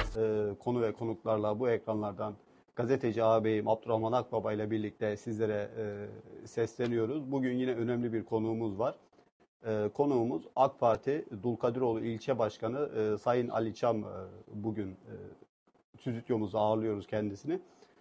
konu ve konuklarla bu ekranlardan gazeteci ağabeyim Abdurrahman Akbaba ile birlikte sizlere sesleniyoruz. Bugün yine önemli bir konuğumuz var. Konuğumuz AK Parti Dulkadiroğlu İlçe Başkanı Sayın Ali Çam. Bugün stüdyomuzda ağırlıyoruz kendisini.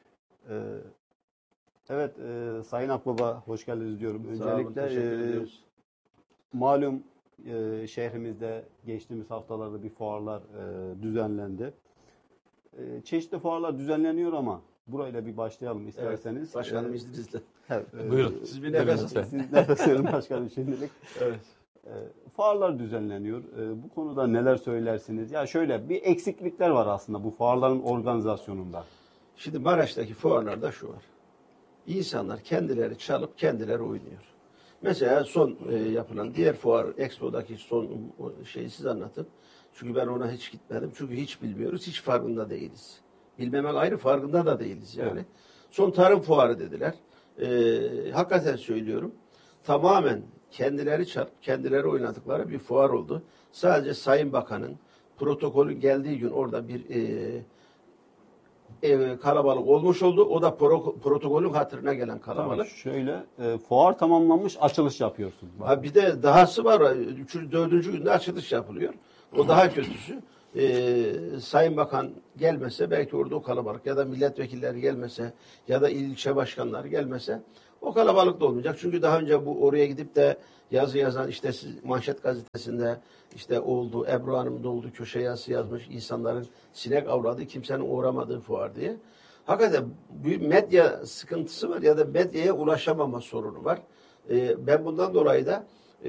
Evet, Sayın Akbaba hoş geldiniz diyorum. Öncelikle malum şehrimizde geçtiğimiz haftalarda bir fuarlar düzenlendi. Çeşitli fuarlar düzenleniyor ama burayla bir başlayalım isterseniz. Evet, başkanım izninizle. Evet, buyurun. Siz bir nefes alın. Siz nefes alın başkanım şimdilik. Evet. Fuarlar düzenleniyor. Bu konuda neler söylersiniz? Ya şöyle bir eksiklikler var aslında bu fuarların organizasyonunda. Şimdi Maraş'taki fuarlarda şu var. İnsanlar kendileri çalıp kendileri oynuyor. Mesela son yapılan diğer fuar, Expo'daki son şeyi siz anlatın. Çünkü ben ona hiç gitmedim. Çünkü hiç bilmiyoruz, hiç farkında değiliz. Bilmemek ayrı, farkında da değiliz yani. Evet. Son tarım fuarı dediler. Hakikaten söylüyorum. Tamamen kendileri çalıp kendileri oynadıkları bir fuar oldu. Sadece Sayın Bakan'ın protokolün geldiği gün orada bir kalabalık olmuş oldu. O da protokolün hatırına gelen kalabalık. Tamam, şöyle fuar tamamlanmış açılış yapıyorsun. Ha, bir de dahası var. 3. 4. günde açılış yapılıyor. O daha kötüsü. Sayın Bakan gelmese belki orada o kalabalık ya da milletvekilleri gelmese ya da ilçe başkanları gelmese o kalabalık da olmayacak. Çünkü daha önce bu oraya gidip de yazı yazan işte Manşet gazetesinde işte oldu, Ebru Hanım da oldu, köşe yazısı yazmış, insanların sinek avladığı, kimsenin uğramadığı fuar diye. Hakikaten bir medya sıkıntısı var ya da medyaya ulaşamama sorunu var. Ben bundan dolayı da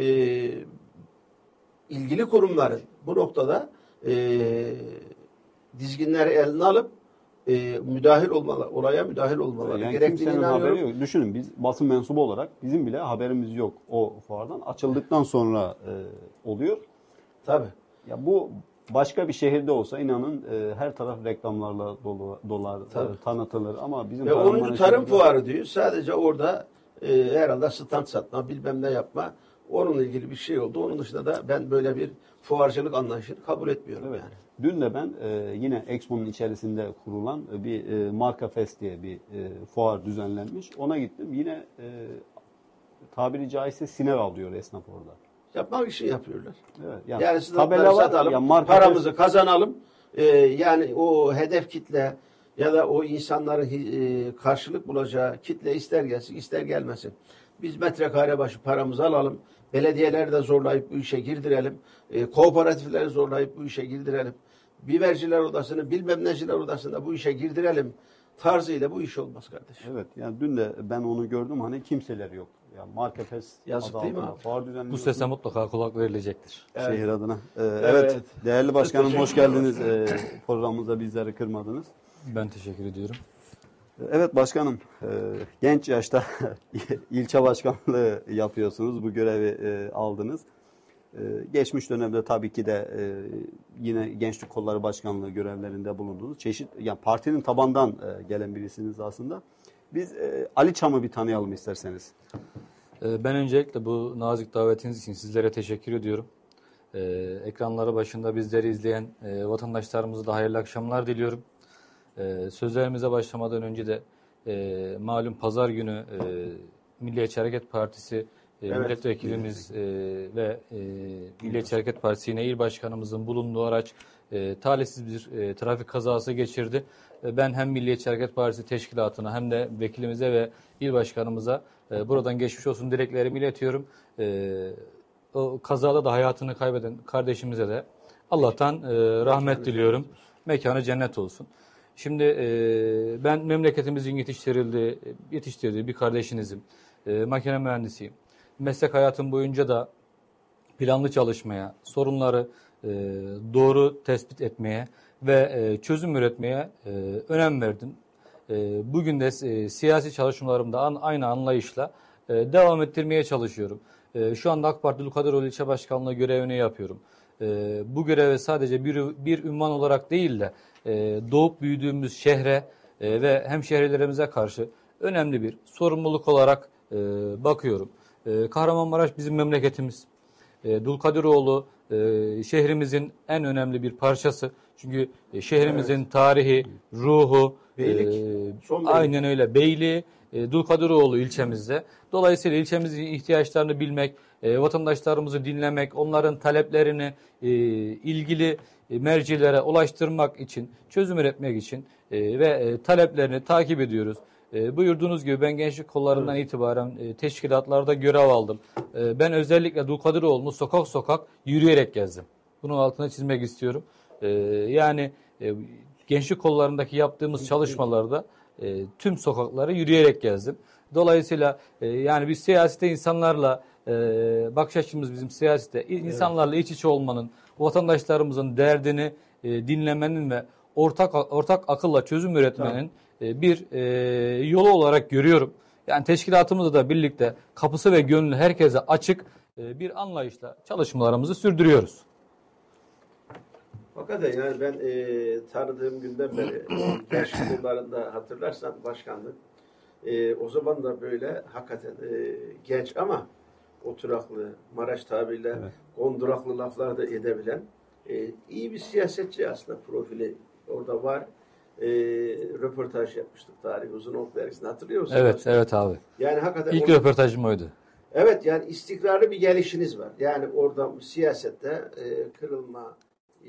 ilgili kurumların bu noktada dizginleri eline alıp müdahil olmaları, olaya müdahil olmaları Yani gerektiğini kimsenin inanıyorum. haberi yok. Düşünün biz basın mensubu olarak bizim bile haberimiz yok o fuardan. Açıldıktan sonra oluyor. Tabii. Ya bu başka bir şehirde olsa inanın her taraf reklamlarla dolar tanıtılır ama bizim Ve 10. tarım şehrinde... fuarı diyor. Sadece orada herhalde stand satma, bilmem ne yapma. Onunla ilgili bir şey oldu. Onun dışında da ben böyle bir fuarcılık anlayışını kabul etmiyorum Evet. yani. Dün de ben yine Expo'nun içerisinde kurulan bir Marka Fest diye bir fuar düzenlenmiş. Ona gittim. Yine tabiri caizse sinir alıyor esnaf orada. Yapmak için yapıyorlar. Evet. Yani tabela var, satalım, ya marka paramızı kazanalım. Yani o hedef kitle ya da o insanların karşılık bulacağı kitle ister gelsin ister gelmesin. Biz metrekare başı paramızı alalım. Belediyeleri de zorlayıp bu işe girdirelim. Kooperatifleri zorlayıp bu işe girdirelim. Biberciler odasını, bilmem neciler odasında bu işe girdirelim tarzıyla bu iş olmaz kardeşim. Evet. Yani dün de ben onu gördüm. Hani kimseler yok. Yani Marka Fest Yazık adı değil mi altında abi? fuar düzenliyor. Bu sese mutlaka kulak verilecektir. Şehir adına. Evet. Evet. Değerli başkanım hoş Teşekkür geldiniz. Programımıza bizleri kırmadınız. Ben teşekkür ediyorum. Evet başkanım, genç yaşta ilçe başkanlığı yapıyorsunuz, bu görevi aldınız. Geçmiş dönemde tabii ki de yine Gençlik Kolları Başkanlığı görevlerinde bulundunuz. Yani partinin tabandan gelen birisiniz aslında. Biz Ali Çam'ı bir tanıyalım isterseniz. Ben öncelikle bu nazik davetiniz için sizlere teşekkür ediyorum. Ekranları başında bizleri izleyen vatandaşlarımıza da hayırlı akşamlar diliyorum. Sözlerimize başlamadan önce de malum pazar günü Milliyetçi Hareket Partisi milletvekilimiz ve Milliyetçi Hareket Partisi yine il başkanımızın bulunduğu araç talihsiz bir trafik kazası geçirdi. Ben hem Milliyetçi Hareket Partisi teşkilatına hem de vekilimize ve il başkanımıza buradan geçmiş olsun dileklerimi iletiyorum. O kazada da hayatını kaybeden kardeşimize de Allah'tan rahmet diliyorum. Mekanı cennet olsun. Şimdi ben memleketimizin yetiştirdiği bir kardeşinizim. Makine mühendisiyim. Meslek hayatım boyunca da planlı çalışmaya, sorunları doğru tespit etmeye ve çözüm üretmeye önem verdim. Bugün de siyasi çalışmalarımda aynı anlayışla devam ettirmeye çalışıyorum. Şu anda AK Parti Dulkadiroğlu İlçe Başkanlığı görevini yapıyorum. Bu göreve sadece bir ünvan olarak değil de doğup büyüdüğümüz şehre ve hemşehrilerimize karşı önemli bir sorumluluk olarak bakıyorum. Kahramanmaraş bizim memleketimiz. Dulkadiroğlu şehrimizin en önemli bir parçası. Çünkü şehrimizin tarihi, ruhu, aynen öyle. Beyliği, Dulkadiroğlu ilçemizde. Dolayısıyla ilçemizin ihtiyaçlarını bilmek, vatandaşlarımızı dinlemek, onların taleplerini ilgili mercilere ulaştırmak için, çözüm üretmek için ve taleplerini takip ediyoruz. Buyurduğunuz gibi ben gençlik kollarından itibaren teşkilatlarda görev aldım. Ben özellikle Dulkadiroğlu'nu sokak sokak yürüyerek gezdim. Bunun altını çizmek istiyorum. Yani gençlik kollarındaki yaptığımız çalışmalarda tüm sokakları yürüyerek gezdim. Dolayısıyla yani biz siyasete insanlarla bakış açımız bizim siyasete insanlarla iç içe olmanın, vatandaşlarımızın derdini dinlemenin ve ortak akılla çözüm üretmenin bir yolu olarak görüyorum. Yani teşkilatımızla da birlikte kapısı ve gönlü herkese açık bir anlayışla çalışmalarımızı sürdürüyoruz. Hakikaten yani ben tanıdığım günden beri gençlik yıllarında hatırlarsan başkanlık. O zaman da böyle hakikaten genç ama oturaklı, Maraş tabiriyle konduraklı laflar da edebilen iyi bir siyasetçi aslında profili orada var. Röportaj yapmıştık Tarih Uzunok dergisinde, hatırlıyor musun? Evet, evet abi. Yani hakikaten İlk röportajım oydu. Evet, yani istikrarlı bir gelişiniz var. Yani orada siyasette kırılma,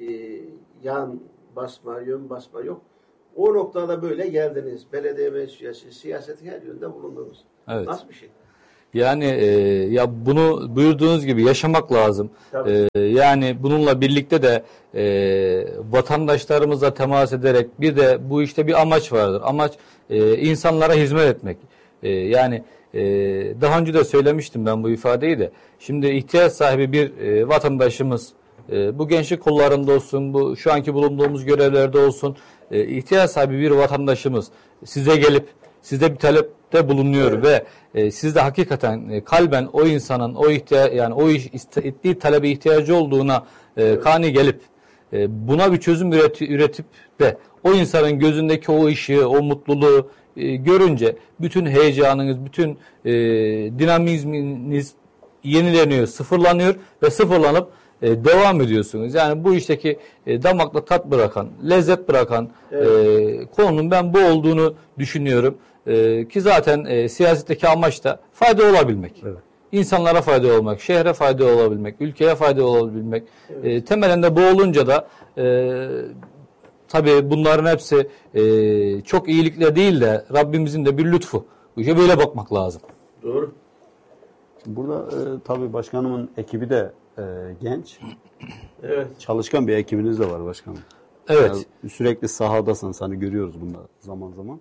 yan basma, yön basma yok. O noktada böyle geldiniz. Belediye meclis üyesi, siyasetin her yönde bulundunuz. Evet. Nasıl bir şey? Yani ya bunu buyurduğunuz gibi yaşamak lazım. Yani bununla birlikte de vatandaşlarımızla temas ederek bir de bu işte bir amaç vardır. Amaç insanlara hizmet etmek. Yani daha önce de söylemiştim ben bu ifadeyi de. Şimdi ihtiyaç sahibi bir vatandaşımız bu gençlik kollarında olsun, bu şu anki bulunduğumuz görevlerde olsun, ihtiyaç sahibi bir vatandaşımız size gelip sizde bir talepte bulunuyor ve siz de hakikaten kalben o insanın o yani o ettiği talebe ihtiyacı olduğuna kani gelip buna bir çözüm üretip de o insanın gözündeki o ışığı, o mutluluğu görünce bütün heyecanınız, bütün dinamizminiz yenileniyor, sıfırlanıyor ve sıfırlanıp devam ediyorsunuz. Yani bu işteki damakta tat bırakan, lezzet bırakan konunun ben bu olduğunu düşünüyorum. Ki zaten siyasetteki amaç da fayda olabilmek. Evet. İnsanlara fayda olmak, şehre fayda olabilmek, ülkeye fayda olabilmek. Evet. Temelinde bu olunca da tabii bunların hepsi çok iyilikle değil de Rabbimizin de bir lütfu. Bu işe böyle bakmak lazım. Doğru. Burada tabii başkanımın ekibi de genç. Evet. Çalışkan bir ekibiniz de var başkanım. Evet. Yani sürekli sahadasınız. Hani görüyoruz bunu zaman zaman.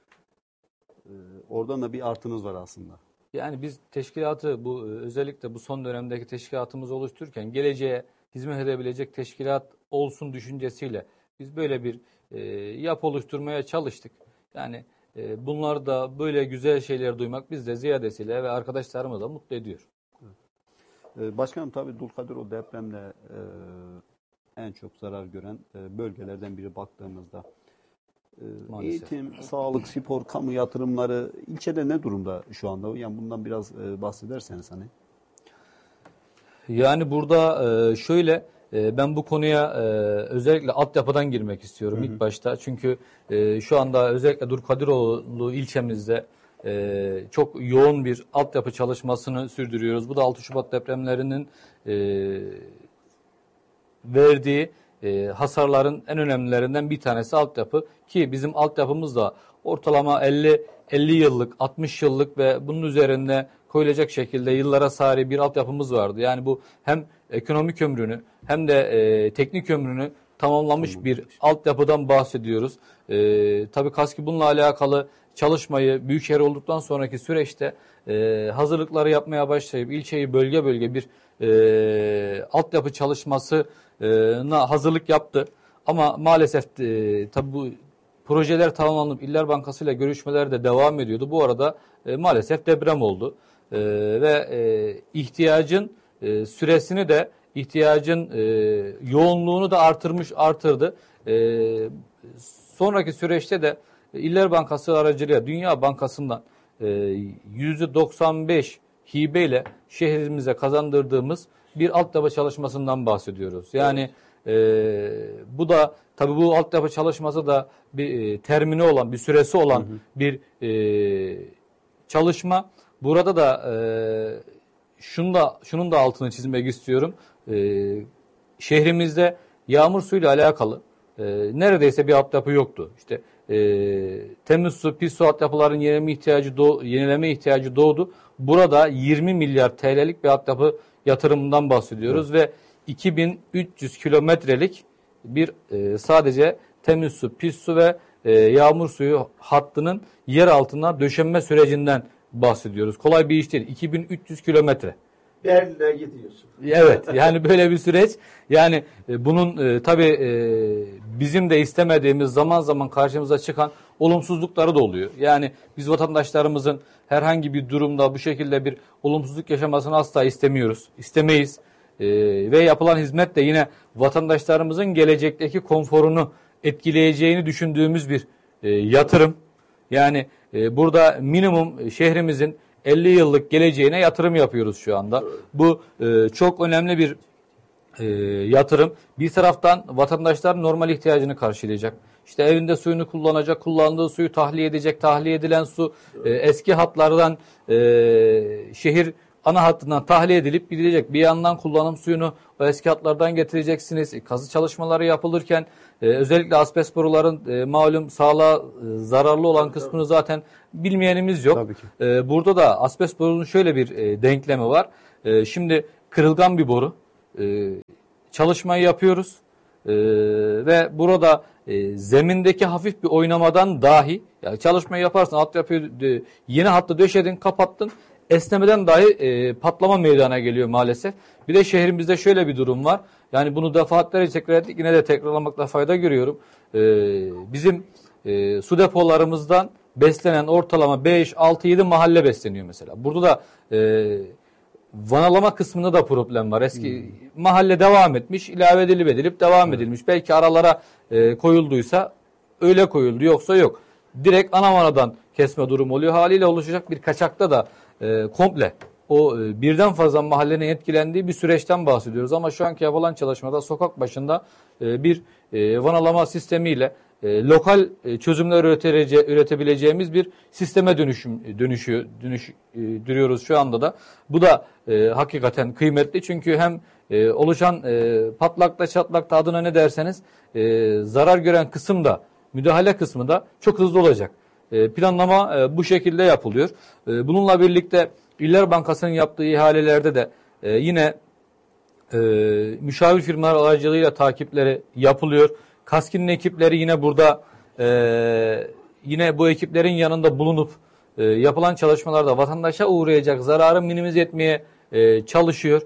Oradan da bir artınız var aslında. Yani biz teşkilatı bu özellikle bu son dönemdeki teşkilatımızı oluştururken geleceğe hizmet edebilecek teşkilat olsun düşüncesiyle biz böyle bir yapı oluşturmaya çalıştık. Yani bunlar da böyle güzel şeyler duymak biz de ziyadesiyle ve arkadaşlarımızı da mutlu ediyor. Başkanım tabii Dulkadiroğlu depremle en çok zarar gören bölgelerden biri baktığımızda. Maalesef. Eğitim, sağlık, spor, kamu yatırımları ilçede ne durumda şu anda? Yani bundan biraz bahsederseniz hani. Yani burada şöyle ben bu konuya özellikle altyapıdan girmek istiyorum ilk başta. Çünkü şu anda özellikle Dulkadiroğlu ilçemizde çok yoğun bir altyapı çalışmasını sürdürüyoruz. Bu da 6 Şubat depremlerinin verdiği hasarların en önemlilerinden bir tanesi altyapı ki bizim altyapımız da ortalama 50 yıllık, 60 yıllık ve bunun üzerinde koyulacak şekilde yıllara sari bir altyapımız vardı. Yani bu hem ekonomik ömrünü hem de teknik ömrünü tamamlamış bir altyapıdan bahsediyoruz. Tabii KASKİ bununla alakalı çalışmayı büyükşehir olduktan sonraki süreçte hazırlıkları yapmaya başlayıp ilçeyi bölge bölge bir altyapı çalışmasına hazırlık yaptı. Ama maalesef tabii bu projeler tamamlanıp İller Bankası ile görüşmeler de devam ediyordu. Bu arada maalesef deprem oldu. Ve ihtiyacın süresini de ihtiyacın yoğunluğunu da artırdı. Sonraki süreçte de İller Bankası aracılığıyla Dünya Bankası'ndan %95 hibeyle şehrimize kazandırdığımız bir altyapı çalışmasından bahsediyoruz. Yani bu da tabii bu altyapı çalışması da bir termini olan, bir süresi olan bir çalışma. Burada da şunun da altını çizmek istiyorum. Şehrimizde yağmur suyuyla alakalı neredeyse bir altyapı yoktu. İşte temiz su, pis su altyapıların yenileme ihtiyacı doğdu. Burada 20 milyar TL'lik bir altyapı yatırımından bahsediyoruz ve 2300 kilometrelik bir sadece temiz su, pis su ve yağmur suyu hattının yer altına döşenme sürecinden bahsediyoruz. Kolay bir iş değil. 2300 kilometre. Berlin'e gidiyorsun. Evet, yani böyle bir süreç. Yani bunun tabii bizim de istemediğimiz zaman zaman karşımıza çıkan olumsuzlukları da oluyor. Yani biz vatandaşlarımızın herhangi bir durumda bu şekilde bir olumsuzluk yaşamasını asla istemiyoruz. İstemeyiz. Ve yapılan hizmet de yine vatandaşlarımızın gelecekteki konforunu etkileyeceğini düşündüğümüz bir yatırım. Yani burada minimum şehrimizin 50 yıllık geleceğine yatırım yapıyoruz şu anda. Bu çok önemli bir yatırım. Bir taraftan vatandaşlar normal ihtiyacını karşılayacak. İşte evinde suyunu kullanacak, kullandığı suyu tahliye edecek, tahliye edilen su eski hatlardan şehir ana hattından tahliye edilip gidecek. Bir yandan kullanım suyunu o eski hatlardan getireceksiniz. Kazı çalışmaları yapılırken özellikle asbest boruların malum sağlığa zararlı olan kısmını zaten bilmeyenimiz yok. Tabii ki. Burada da asbest borunun şöyle bir denklemi var. Şimdi kırılgan bir boru. Çalışmayı yapıyoruz. Ve burada zemindeki hafif bir oynamadan dahi yani çalışmayı yaparsın, altyapıyı yeni hattı döşedin, kapattın. Esnemeden dahi patlama meydana geliyor maalesef. Bir de şehrimizde şöyle bir durum var. Yani bunu defaatlerce tekrar ettik. Yine de tekrarlamakta fayda görüyorum. Bizim su depolarımızdan beslenen ortalama 5, 6, 7 mahalle besleniyor mesela. Burada da vanalama kısmında da problem var. Eski mahalle devam etmiş, ilave edilip devam edilmiş. Belki aralara koyulduysa öyle koyuldu, yoksa yok. Direkt ana vanadan kesme durum oluyor. Haliyle oluşacak bir kaçakta da komple o birden fazla mahallenin etkilendiği bir süreçten bahsediyoruz. Ama şu anki yapılan çalışmada sokak başında bir vanalama sistemiyle lokal çözümler üretebileceğimiz bir sisteme dönüştürüyoruz şu anda da. Bu da hakikaten kıymetli çünkü hem oluşan patlakta çatlakta adına ne derseniz zarar gören kısım da müdahale kısmı da çok hızlı olacak. Planlama bu şekilde yapılıyor. Bununla birlikte İller Bankası'nın yaptığı ihalelerde de yine müşavir firmalar aracılığıyla takipleri yapılıyor. KASKİ'nin ekipleri yine burada yine bu ekiplerin yanında bulunup yapılan çalışmalarda vatandaşa uğrayacak zararı minimize etmeye çalışıyor.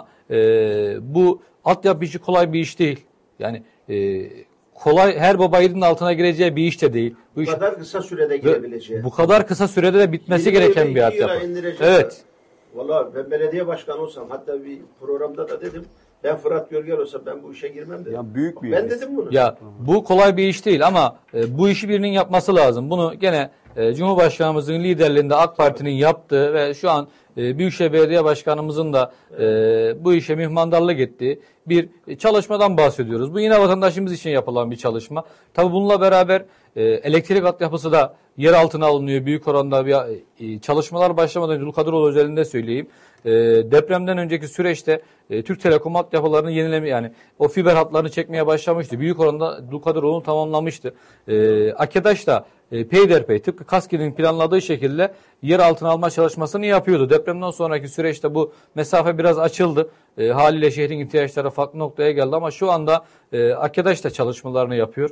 Bu altyapı işi kolay bir iş değil. Yani kolay her baba yiğidin altına gireceği bir iş de değil. Bu kadar kısa sürede girebileceği. Bu kadar kısa sürede de bitmesi gereken bir altyapı. Evet. Vallahi ben belediye başkanı olsam hatta bir programda da dedim. Ben Fırat Görgel olsam ben bu işe girmem dedim. Ya büyük bir ben dedim bunu. Ya bu kolay bir iş değil ama bu işi birinin yapması lazım. Bunu gene Cumhurbaşkanımızın liderliğinde AK Parti'nin yaptığı ve şu an Büyükşehir Belediye Başkanımızın da bu işe mihmandarlık ettiği bir çalışmadan bahsediyoruz. Bu yine vatandaşımız için yapılan bir çalışma. Tabii bununla beraber elektrik altyapısı da yer altına alınıyor. Büyük oranda bir çalışmalar başlamadan önce Dulkadiroğlu özelinde söyleyeyim. Depremden önceki süreçte Türk Telekom altyapılarını yenileme yani o fiber hatlarını çekmeye başlamıştı. Büyük oranda Dulkadiroğlu tamamlamıştı. AKEDAŞ da peyderpey tıpkı KASKİ'nin planladığı şekilde yer altına alma çalışmasını yapıyordu. Depremden sonraki süreçte bu mesafe biraz açıldı. Haliyle şehrin ihtiyaçları farklı noktaya geldi ama şu anda AKEDAŞ da çalışmalarını yapıyor.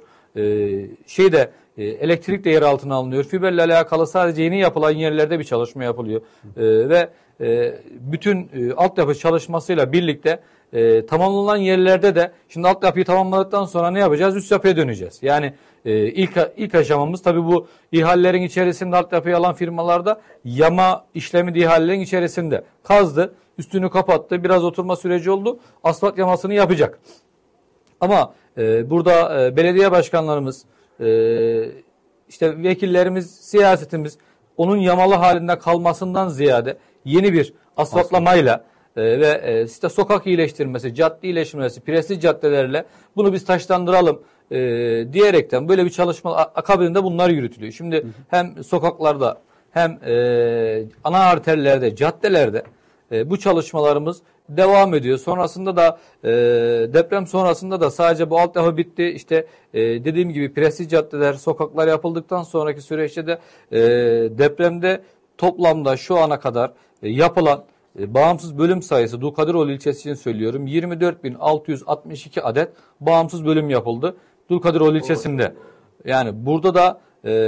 Elektrik de yer altına alınıyor. Fiberle alakalı sadece yeni yapılan yerlerde bir çalışma yapılıyor. Ve bütün altyapı çalışmasıyla birlikte tamamlanan yerlerde de şimdi altyapıyı tamamladıktan sonra ne yapacağız? Üst yapıya döneceğiz. Yani ilk aşamamız tabii bu ihalelerin içerisinde altyapıyı alan firmalarda yama işlemi de ihalelerin içerisinde kazdı. Üstünü kapattı. Biraz oturma süreci oldu. Asfalt yamasını yapacak. Ama burada belediye başkanlarımız, işte vekillerimiz, siyasetimiz onun yamalı halinde kalmasından ziyade yeni bir asfaltlamayla işte sokak iyileştirmesi, cadde iyileştirmesi, prestij caddelerle bunu biz taşlandıralım diyerekten böyle bir çalışma akabinde bunlar yürütülüyor. Şimdi hem sokaklarda hem ana arterlerde, caddelerde bu çalışmalarımız devam ediyor. Sonrasında da deprem sonrasında da sadece bu altyapı bitti. İşte dediğim gibi prestij caddeler, sokaklar yapıldıktan sonraki süreçte de depremde toplamda şu ana kadar yapılan bağımsız bölüm sayısı Dulkadiroğlu ilçesi için söylüyorum 24.662 adet bağımsız bölüm yapıldı Dulkadiroğlu ilçesinde. Yani burada da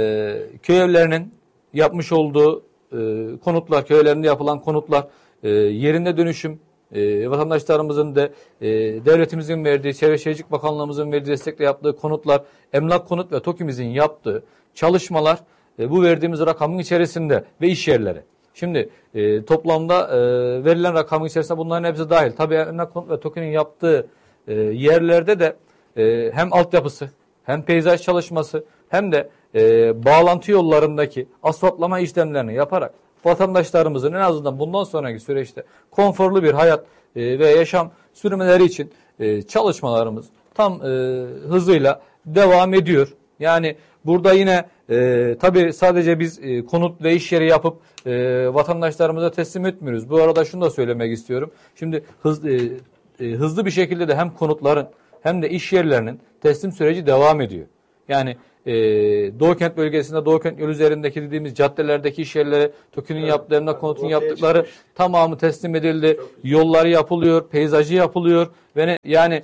köy evlerinin yapmış olduğu konutlar, köylerinde yapılan konutlar, yerinde dönüşüm, vatandaşlarımızın da devletimizin verdiği, Çevre Şehircilik Bakanlığımızın verdiği destekle yaptığı konutlar, Emlak Konut ve TOKİ'mizin yaptığı çalışmalar bu verdiğimiz rakamın içerisinde ve iş yerleri. Şimdi toplamda verilen rakamın içerisinde bunların hepsi dahil. Tabii Emlak Konut ve TOKİ'nin yaptığı yerlerde de hem altyapısı, hem peyzaj çalışması, hem de bağlantı yollarındaki asfaltlama işlemlerini yaparak vatandaşlarımızın en azından bundan sonraki süreçte konforlu bir hayat ve yaşam sürmeleri için çalışmalarımız tam hızıyla devam ediyor. Yani burada yine tabii sadece biz konut ve iş yeri yapıp vatandaşlarımıza teslim etmiyoruz. Bu arada şunu da söylemek istiyorum. Şimdi hızlı bir şekilde de hem konutların hem de iş yerlerinin teslim süreci devam ediyor. Yani Doğukent bölgesinde Doğukent yolu üzerindeki dediğimiz caddelerdeki iş yerleri TOKİ'nin yaptıklarına, konutun yaptıkları tamamı teslim edildi. Yolları yapılıyor, peyzajı yapılıyor ve yani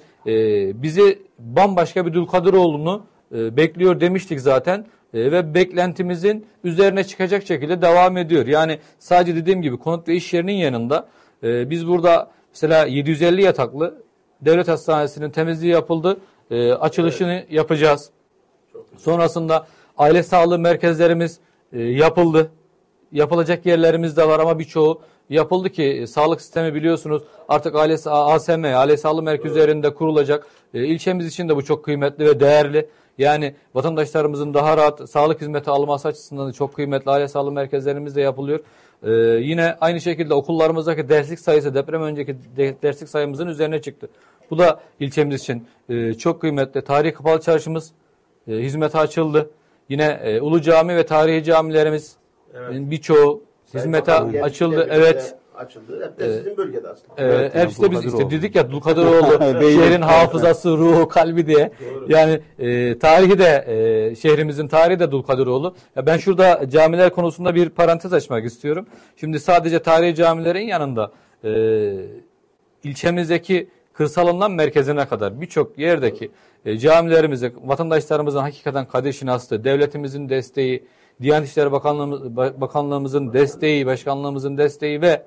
bizi bambaşka bir Dulkadiroğlu'nu bekliyor demiştik zaten ve beklentimizin üzerine çıkacak şekilde devam ediyor. Yani sadece dediğim gibi konut ve iş yerinin yanında biz burada mesela 750 yataklı devlet hastanesinin temizliği yapıldı. Açılışını yapacağız. Sonrasında aile sağlığı merkezlerimiz yapıldı. Yapılacak yerlerimiz de var ama birçoğu yapıldı ki sağlık sistemi biliyorsunuz artık ASM, aile sağlığı merkezlerinde kurulacak. İlçemiz için de bu çok kıymetli ve değerli. Yani vatandaşlarımızın daha rahat sağlık hizmeti alması açısından da çok kıymetli aile sağlığı merkezlerimiz de yapılıyor. Yine aynı şekilde okullarımızdaki derslik sayısı deprem önceki derslik sayımızın üzerine çıktı. Bu da ilçemiz için çok kıymetli. Tarihi Kapalı Çarşımız hizmete açıldı. Yine Ulu Cami ve tarihi camilerimiz birçoğu hizmete açıldı. Evet. Açıldı. Hep de sizin bölgede aslında. Hepsi de biz işte dedik ya Dulkadiroğlu şehrin hafızası, ruhu, kalbi diye. Doğru. Yani tarihi de şehrimizin tarihi de Dulkadiroğlu. Ya ben şurada camiler konusunda bir parantez açmak istiyorum. Şimdi sadece tarihi camilerin yanında ilçemizdeki kırsalından merkezine kadar birçok yerdeki camilerimizde vatandaşlarımızın hakikaten kadir şinaslığı, devletimizin desteği, Diyanet İşleri Bakanlığımızın desteği, başkanlığımızın desteği ve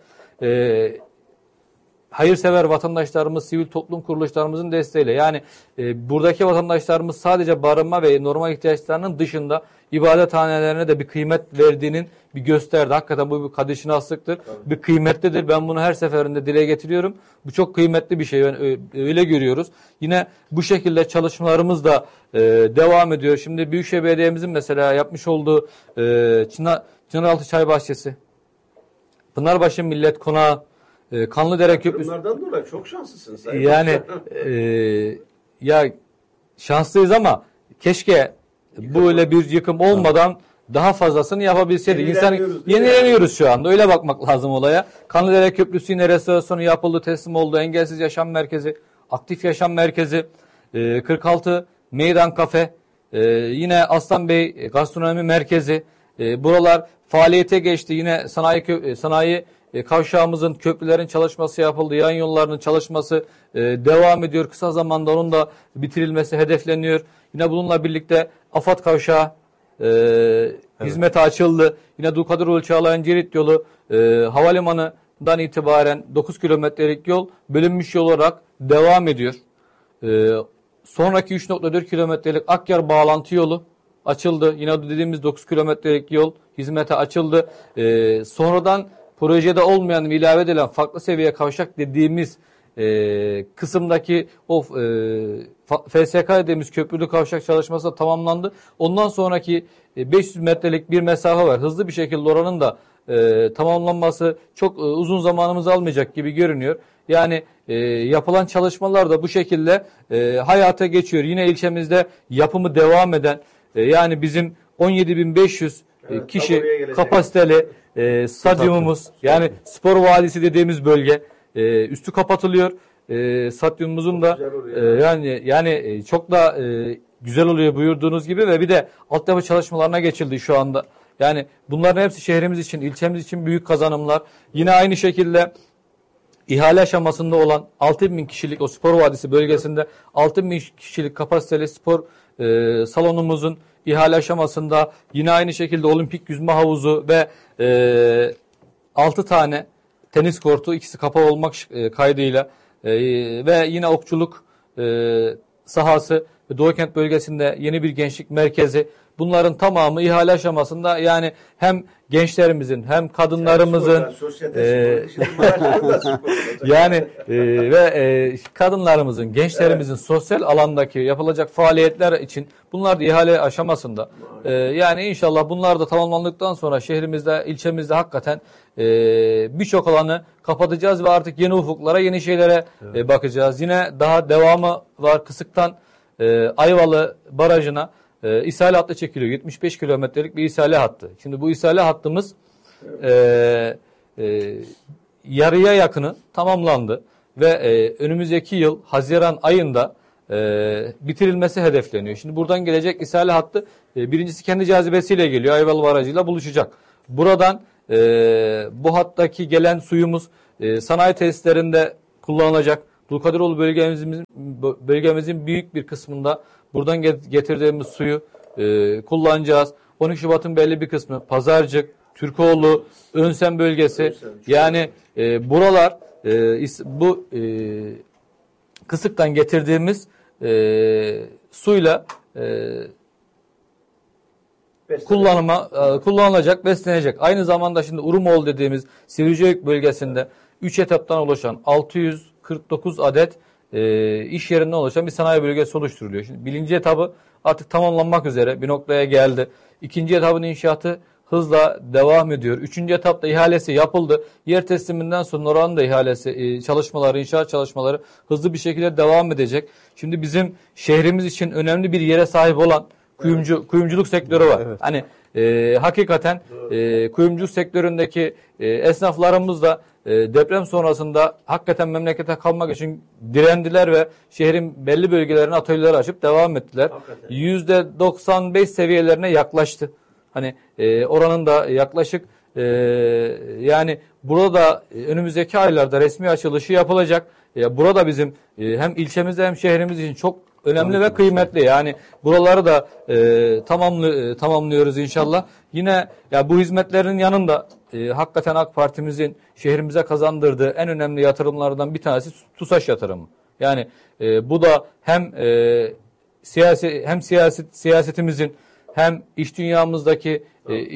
hayırsever vatandaşlarımız, sivil toplum kuruluşlarımızın desteğiyle yani buradaki vatandaşlarımız sadece barınma ve normal ihtiyaçlarının dışında ibadethanelerine de bir kıymet verdiğinin bir gösterdi. Hakikaten bu bir kadir şinaslıktır. Bir kıymetlidir. Ben bunu her seferinde dile getiriyorum. Bu çok kıymetli bir şey. Yani öyle görüyoruz. Yine bu şekilde çalışmalarımız da devam ediyor. Şimdi Büyükşehir Belediye'mizin mesela yapmış olduğu Çınaraltı Çay Bahçesi, Pınarbaşı Millet Konağı, Kanlıdere Köprüsü. Bunlardan dolayı çok şanslısınız. Yani ya şanslıyız ama keşke böyle bir yıkım olmadan daha fazlasını yapabilseydik. Yenileniyoruz şu anda. Öyle bakmak lazım olaya. Kanlıdere Köprüsü yine restorasyonu yapıldı, teslim oldu. Engelsiz Yaşam Merkezi, Aktif Yaşam Merkezi, 46 Meydan Kafe, yine Aslan Bey Gastronomi Merkezi. Buralar faaliyete geçti. Yine sanayi kavşağımızın, köprülerin çalışması yapıldı. Yan yollarının çalışması devam ediyor. Kısa zamanda onun da bitirilmesi hedefleniyor. Yine bununla birlikte AFAD kavşağı hizmete açıldı. Yine Dulkadiroğlu Çağlayan Cirit yolu havalimanından itibaren 9 kilometrelik yol bölünmüş yol olarak devam ediyor. Sonraki 3.4 kilometrelik Akyar bağlantı yolu açıldı. Yine dediğimiz 9 kilometrelik yol hizmete açıldı. Sonradan projede olmayan ve ilave edilen farklı seviye kavşak dediğimiz kısımdaki o FSK dediğimiz köprülü kavşak çalışması da tamamlandı. Ondan sonraki 500 metrelik bir mesafe var. Hızlı bir şekilde oranın da tamamlanması çok uzun zamanımızı almayacak gibi görünüyor. Yani yapılan çalışmalar da bu şekilde hayata geçiyor. Yine ilçemizde yapımı devam eden yani bizim 17.500 kişi kapasiteli stadyumumuz, yani spor vadisi dediğimiz bölge üstü kapatılıyor. Stadyumumuzun da yani çok da güzel oluyor buyurduğunuz gibi ve bir de altyapı çalışmalarına geçildi şu anda. Yani bunların hepsi şehrimiz için, ilçemiz için büyük kazanımlar. Yine aynı şekilde ihale aşamasında olan 6.000 kişilik o spor vadisi bölgesinde 6.000 kişilik kapasiteli spor salonumuzun ihale aşamasında, yine aynı şekilde olimpik yüzme havuzu ve 6 tane tenis kortu, ikisi kapalı olmak kaydıyla ve yine okçuluk sahası ve Doğukent bölgesinde yeni bir gençlik merkezi, bunların tamamı ihale aşamasında. Yani hem gençlerimizin hem kadınlarımızın yani ve kadınlarımızın, gençlerimizin sosyal alandaki yapılacak faaliyetler için bunlar da ihale aşamasında. Yani inşallah bunlar da tamamlandıktan sonra şehrimizde, ilçemizde hakikaten birçok alanı kapatacağız ve artık yeni ufuklara, yeni şeylere bakacağız. Yine daha devamı var. Kısık'tan Ayvalı Barajı'na İshale hattı çekiliyor. 75 kilometrelik bir ishale hattı. Şimdi bu ishale hattımız yarıya yakını tamamlandı ve önümüzdeki yıl Haziran ayında bitirilmesi hedefleniyor. Şimdi buradan gelecek ishale hattı birincisi kendi cazibesiyle geliyor. Ayvalı Barajı'yla buluşacak. Buradan bu hattaki gelen suyumuz sanayi tesislerinde kullanılacak. Dulkadiroğlu bölgemizin büyük bir kısmında buradan getirdiğimiz suyu kullanacağız. 12 Şubat'ın belli bir kısmı Pazarcık, Türkoğlu, Önsem bölgesi, yani buralar bu Kısık'tan getirdiğimiz suyla kullanılacak, beslenecek. Aynı zamanda şimdi Urumoğlu dediğimiz Sivriceük bölgesinde 3 etaptan oluşan 649 adet iş yerinden oluşan bir sanayi bölgesi oluşturuluyor. Şimdi birinci etabı artık tamamlanmak üzere bir noktaya geldi. İkinci etabın inşaatı hızla devam ediyor. Üçüncü etapta ihalesi yapıldı. Yer tesliminden sonra oranın da ihalesi çalışmaları, inşaat çalışmaları hızlı bir şekilde devam edecek. Şimdi bizim şehrimiz için önemli bir yere sahip olan kuyumculuk sektörü var. Evet. Hani hakikaten kuyumculuk sektöründeki esnaflarımız da deprem sonrasında hakikaten memlekete kalmak için direndiler ve şehrin belli bölgelerine atölyeler açıp devam ettiler. Hakikaten. %95 seviyelerine yaklaştı. Hani oranın da yaklaşık yani burada önümüzdeki aylarda resmi açılışı yapılacak. Burada bizim hem ilçemizde hem şehrimiz için çok önemli ve kıymetli. Yani buraları da tamamlıyoruz inşallah. Yine ya bu hizmetlerin yanında hakikaten AK Parti'mizin şehrimize kazandırdığı en önemli yatırımlardan bir tanesi TUSAŞ yatırımı. Yani bu da hem siyasetimizin hem iş dünyamızdaki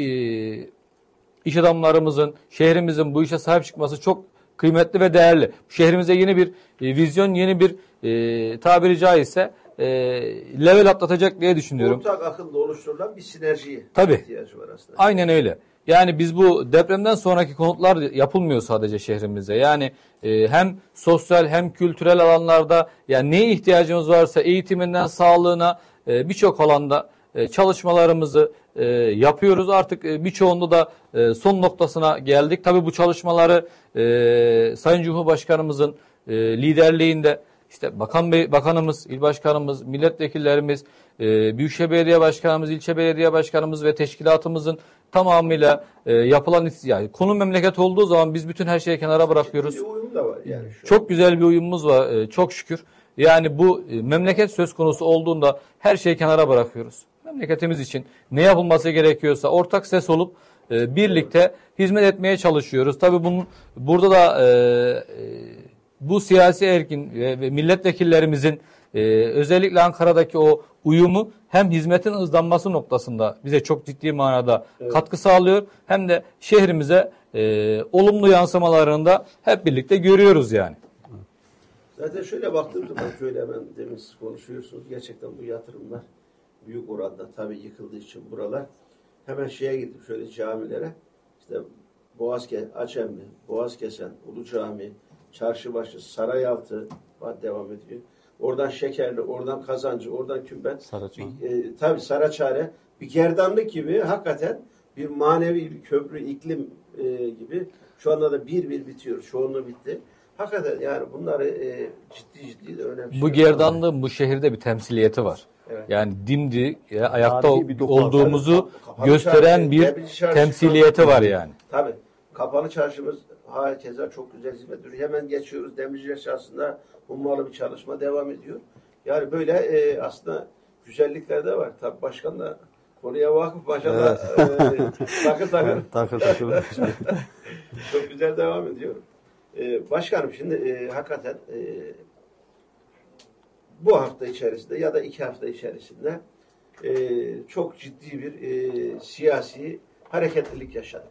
iş adamlarımızın, şehrimizin bu işe sahip çıkması çok kıymetli ve değerli. Şehrimize yeni bir vizyon, yeni bir tabiri caizse level atlatacak diye düşünüyorum. Ortak akıllı oluşturulan bir sinerjiye ihtiyacı var aslında. Aynen öyle. Yani biz bu depremden sonraki konutlar yapılmıyor sadece şehrimizde. Yani hem sosyal hem kültürel alanlarda yani neye ihtiyacımız varsa eğitiminden sağlığına birçok alanda çalışmalarımızı yapıyoruz. Artık birçoğunda da son noktasına geldik. Tabii bu çalışmaları Sayın Cumhurbaşkanımızın liderliğinde işte bakanımız, il başkanımız, milletvekillerimiz, Büyükşehir Belediye Başkanımız, ilçe belediye başkanımız ve teşkilatımızın tamamıyla yapılan yani konu memleket olduğu zaman biz bütün her şeyi kenara bırakıyoruz. Bir uyum da var yani çok güzel bir uyumumuz var çok şükür. Yani bu memleket söz konusu olduğunda her şeyi kenara bırakıyoruz. Memleketimiz için ne yapılması gerekiyorsa ortak ses olup birlikte hizmet etmeye çalışıyoruz. Tabii burada da bu siyasi erkin ve milletvekillerimizin özellikle Ankara'daki o uyumu hem hizmetin hızlanması noktasında bize çok ciddi manada katkı sağlıyor hem de şehrimize olumlu yansımalarını da hep birlikte görüyoruz yani. Zaten şöyle baktığım zaman şöyle hemen demin siz konuşuyorsunuz. Gerçekten bu yatırımlar büyük oranda tabii yıkıldığı için buralar hemen şeye gidip şöyle camilere işte Açemmi, Boğazkesen, Ulu Cami, Çarşıbaşı, Sarayaltı devam ediyor. Oradan Şekerli, oradan Kazancı, oradan Tümben. Tabii Saraçhane. Bir gerdanlık gibi hakikaten bir manevi bir köprü, iklim gibi. Şu anda da bir bitiyor. Çoğunluğu bitti. Hakikaten yani bunları ciddi de önemli. Bu gerdanlığın bu şehirde bir temsiliyeti var. Evet. Yani dimdik ayakta olduğumuzu gösteren bir temsiliyeti var yani. Tabii. Kapalı çarşımız herkese çok güzel hizmet veriyor. Hemen geçiyoruz. Demirciler Çarşısı'nda hummalı bir çalışma devam ediyor. Yani böyle aslında güzellikler de var. Tabii başkan da konuya vakıf, maşallah takır. Çok güzel devam ediyor. Başkanım şimdi hakikaten bu hafta içerisinde ya da 2 hafta içerisinde çok ciddi bir siyasi hareketlilik yaşadık.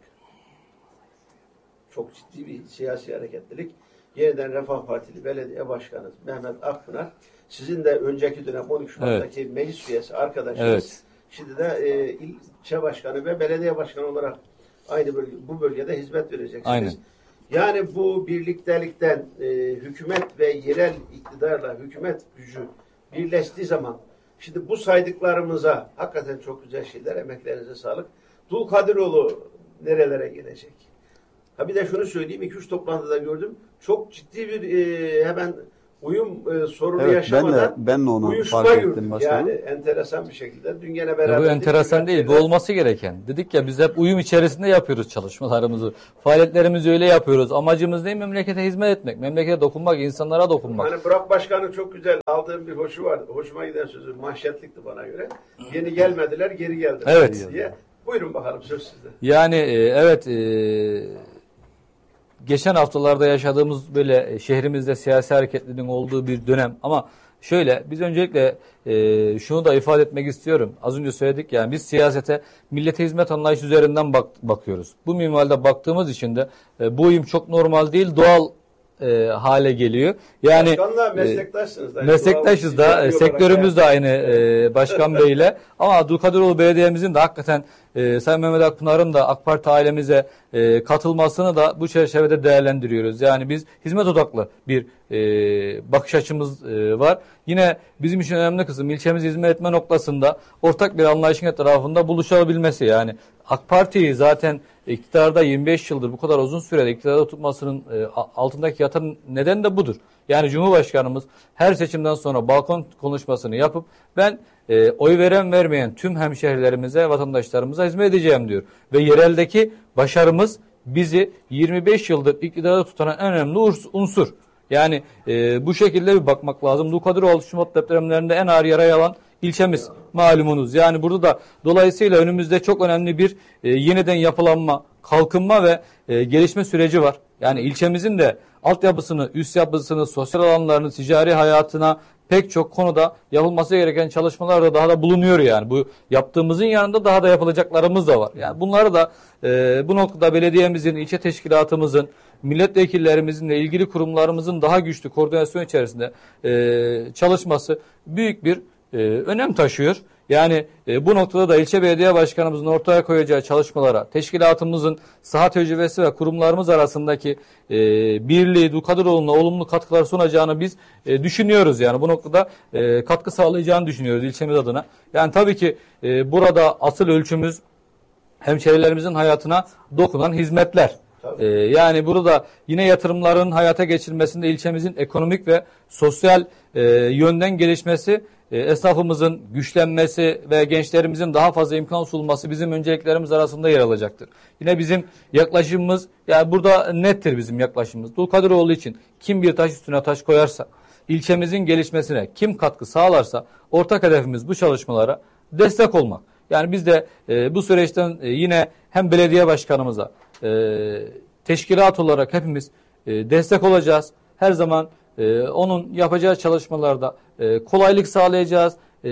Çok ciddi bir siyasi hareketlilik. Yeniden Refah Partili Belediye Başkanı Mehmet Akpınar, sizin de önceki dönem 13 Şubat'taki meclis üyesi arkadaşınız, evet. Şimdi de ilçe başkanı ve belediye başkanı olarak aynı bu bölgede hizmet vereceksiniz. Aynen. Yani bu birliktelikten hükümet ve yerel iktidarla hükümet gücü birleştiği zaman şimdi bu saydıklarımıza hakikaten çok güzel şeyler, emeklerinize sağlık. Dulkadiroğlu nerelere gelecek? Ha bir de şunu söyleyeyim, 2-3 toplantıda gördüm. Çok ciddi bir hemen uyum sorunu yaşamadan ben de onu uyuşma fark gördüm. ettim başkanım. Yani enteresan bir şekilde. Dün gene beraber. Bu enteresan değil. Bu olması gereken. Dedik ya biz hep uyum içerisinde yapıyoruz çalışmalarımızı. Faaliyetlerimizi öyle yapıyoruz. Amacımız ne? Memlekete hizmet etmek. Memlekete dokunmak, insanlara dokunmak. Hani Burak Başkan'ın çok güzel aldığım bir hoşu vardı. Hoşuma giden sözü manşetlikti bana göre. Yeni gelmediler, geri geldiler evet. diye. Buyurun bakalım söz sizde. Yani evet geçen haftalarda yaşadığımız böyle şehrimizde siyasi hareketliliğin olduğu bir dönem ama şöyle biz öncelikle şunu da ifade etmek istiyorum. Az önce söyledik yani biz siyasete millete hizmet anlayışı üzerinden bakıyoruz. Bu minvalde baktığımız için de bu uyum çok normal değil, doğal hale geliyor. Yani Başkanla meslektaşsınız. Meslektaşız da, sektörümüz de aynı Başkan Bey'le. Ama Abdülkadiroğlu Belediye'mizin de hakikaten Sayın Mehmet Akpınar'ın da AK Parti ailemize katılmasını da bu çerçevede değerlendiriyoruz. Yani biz hizmet odaklı bir bakış açımız var. Yine bizim için önemli kısım ilçemizi hizmet etme noktasında ortak bir anlayışın etrafında buluşabilmesi. Yani AK Parti'yi zaten iktidarda 25 yıldır bu kadar uzun sürede iktidarda tutmasının altındaki yatan neden de budur. Yani Cumhurbaşkanımız her seçimden sonra balkon konuşmasını yapıp ben oy veren vermeyen tüm hemşehrilerimize, vatandaşlarımıza hizmet edeceğim diyor. Ve yereldeki başarımız bizi 25 yıldır iktidarda tutan en önemli unsur. Yani bu şekilde bir bakmak lazım. Dulkadiroğlu Şubat depremlerinde en ağır yara alan ilçemiz malumunuz. Yani burada da dolayısıyla önümüzde çok önemli bir yeniden yapılanma, kalkınma ve gelişme süreci var. Yani ilçemizin de altyapısını, üst yapısını, sosyal alanlarını, ticari hayatına pek çok konuda yapılması gereken çalışmalar da daha da bulunuyor yani. Bu yaptığımızın yanında daha da yapılacaklarımız da var. Yani bunları da bu noktada belediyemizin, ilçe teşkilatımızın, milletvekillerimizin ve ilgili kurumlarımızın daha güçlü koordinasyon içerisinde çalışması büyük bir önem taşıyor. Yani bu noktada da ilçe belediye başkanımızın ortaya koyacağı çalışmalara, teşkilatımızın saha tecrübesi ve kurumlarımız arasındaki birliği Dulkadiroğlu'na olumlu katkılar sunacağını biz düşünüyoruz. Yani bu noktada katkı sağlayacağını düşünüyoruz ilçemiz adına. Yani tabii ki burada asıl ölçümüz hemşehrilerimizin hayatına dokunan hizmetler. Yani burada yine yatırımların hayata geçirilmesinde ilçemizin ekonomik ve sosyal yönden gelişmesi, esnafımızın güçlenmesi ve gençlerimizin daha fazla imkan sunulması bizim önceliklerimiz arasında yer alacaktır. Yine bizim yaklaşımımız, yani burada nettir bizim yaklaşımımız. Dulkadiroğlu için kim bir taş üstüne taş koyarsa, ilçemizin gelişmesine kim katkı sağlarsa ortak hedefimiz bu çalışmalara destek olmak. Yani biz de bu süreçten yine hem belediye başkanımıza, teşkilat olarak hepimiz destek olacağız. Her zaman onun yapacağı çalışmalarda kolaylık sağlayacağız.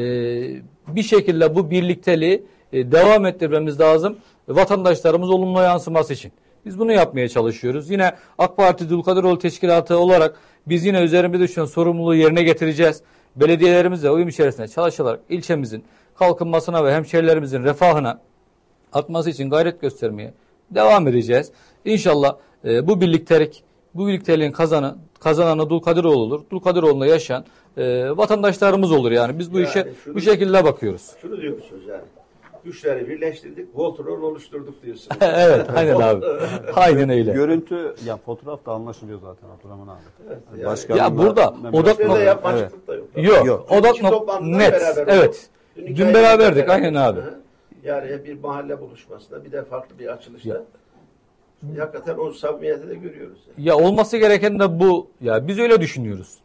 Bir şekilde bu birlikteliği devam ettirmemiz lazım. Vatandaşlarımız olumlu yansıması için. Biz bunu yapmaya çalışıyoruz. Yine AK Parti Dulkadiroğlu Teşkilatı olarak biz yine üzerimizde düşen sorumluluğu yerine getireceğiz. Belediyelerimizle uyum içerisinde çalışarak ilçemizin kalkınmasına ve hemşehrilerimizin refahına artması için gayret göstermeye Devam edeceğiz. İnşallah bu birlikteliğin kazananı Dulkadiroğlu olur. Dulkadiroğlu'nda yaşayan vatandaşlarımız olur yani. Biz bu işe bu şekilde bakıyoruz. Şunu diyorsunuz yani. Güçleri birleştirdik, Voltron oluşturduk diyorsunuz. Evet, aynen abi. Aynen öyle. Görüntü, ya fotoğraf da anlaşılıyor zaten Abdurrahman abi. Evet, Yani yani. başkanımla- Ya burada odak Şöyle nokta. yapmacıklık da yok. Yok. Odak nokta net. Evet. Dün beraberdik. Aynen abi. Yani bir mahalle buluşmasında bir de farklı bir açılışta. Hakikaten o samimiyeti de görüyoruz. Yani. Ya olması gereken de bu. Ya biz öyle düşünüyoruz.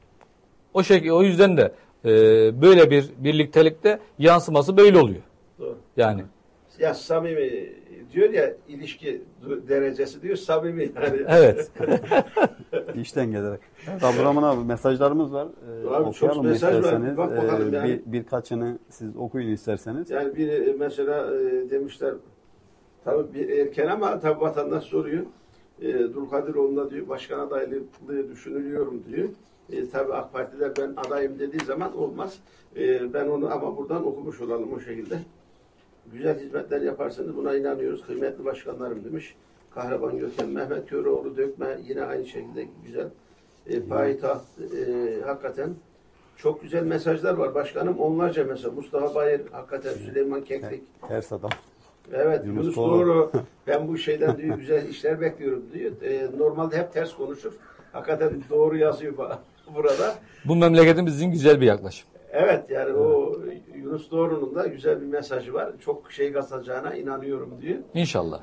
O yüzden de böyle bir birliktelikte yansıması böyle oluyor. Doğru. Yani. Ya samimi diyor ya, ilişki derecesi diyor, samimi yani. Evet. İşten gelerek. Evet, Abdurrahman abi mesajlarımız var. Abi, çok Okuyalım mı mesaj var. isterseniz. Bak bakalım yani. Birkaçını siz okuyun isterseniz. Yani biri mesela demişler, tabii bir erken ama tabii vatandaş soruyor. Dulkadiroğlu'nda diyor başkan adaylığı düşünülüyorum diyor. Tabii AK Parti'de ben adayım dediği zaman olmaz. Ben onu ama buradan okumuş olalım o şekilde. Güzel hizmetler yaparsanız buna inanıyoruz. Kıymetli başkanlarım demiş. Kahraman Gökhan, Mehmet Köroğlu Dökme yine aynı şekilde güzel. Payitaht hakikaten çok güzel mesajlar var başkanım. Onlarca mesaj. Mustafa Bayır hakikaten, Süleyman Keklik. Ters adam. Evet, Yunus Yunus Doğru. Doğru. Ben bu şeyden diyor, güzel işler bekliyorum diyor. Normalde hep ters konuşur. Hakikaten doğru yazıyor burada. Bu memleketimizin güzel bir yaklaşım. Evet, yani o Yunus Doğru'nun da güzel bir mesajı var. Çok şey katacağına inanıyorum diyor. İnşallah.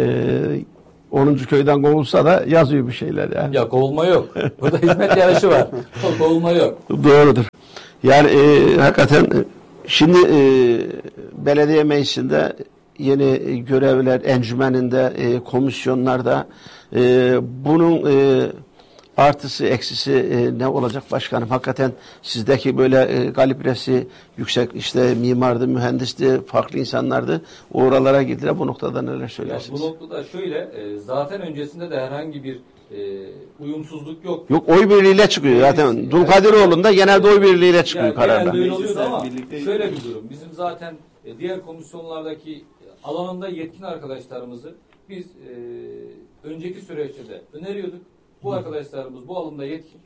10. köyden kovulsa da yazıyor bir şeyler yani. Ya kovulma yok. Burada hizmet yarışı var. Kovulma yok. Doğrudur. Yani hakikaten şimdi belediye meclisinde yeni görevler, encümeninde, komisyonlarda bunun artısı, eksisi ne olacak başkanım? Hakikaten sizdeki böyle kalibresi yüksek, işte mimardı, mühendisti, farklı insanlardı. Oralara girdiler. Bu noktada neler Ya söylersiniz? bu noktada şöyle, zaten öncesinde de herhangi bir uyumsuzluk yok. Yok, oy birliğiyle çıkıyor zaten. Yani- Dulkadiroğlu'nda genelde oy birliğiyle çıkıyor Yani kararlar. genelde öyle oluyordu ama birlikte- şöyle bir durum. Bizim zaten diğer komisyonlardaki alanında yetkin arkadaşlarımızı biz önceki süreçte de öneriyorduk. Bu arkadaşlarımız bu alanda yetkin.